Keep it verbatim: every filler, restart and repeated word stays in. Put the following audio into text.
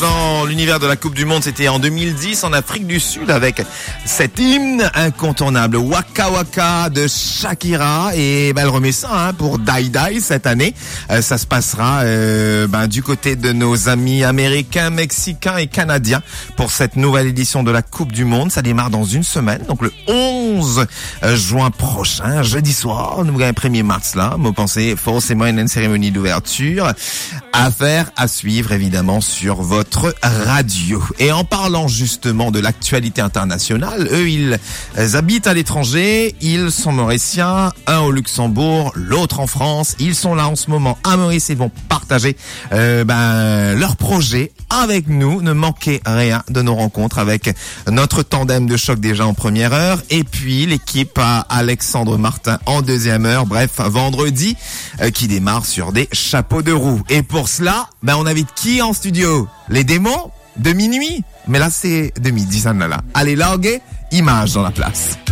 dans l'univers de la Coupe du Monde, c'était en deux mille dix en Afrique du Sud avec cet hymne incontournable Waka Waka de Shakira, et ben, elle remet ça hein, pour Die Die cette année. Euh, ça se passera euh, ben, du côté de nos amis américains, mexicains et canadiens pour cette nouvelle édition de la Coupe du Monde. Ça démarre dans une semaine, donc le onze juin prochain, jeudi soir. Nous gagnons premier mars là. Vous pensez forcément une cérémonie d'ouverture à faire, à suivre évidemment sur votre radio. Et en parlant justement de l'actualité internationale, eux ils habitent à l'étranger, ils sont mauriciens, un au Luxembourg, l'autre en France. Ils sont là en ce moment à Maurice et vont partager euh, ben, leur projet avec nous. Ne manquez rien de nos rencontres avec notre tandem de choc déjà en première heure et puis l'équipe à Alexandre Martin en deuxième heure. Bref, vendredi euh, qui démarre sur des chapeaux de roue. Et pour cela, ben on invite qui en studio? Les démons de minuit. Mais là c'est de midi, ça là. Allez, larguez, image dans la place.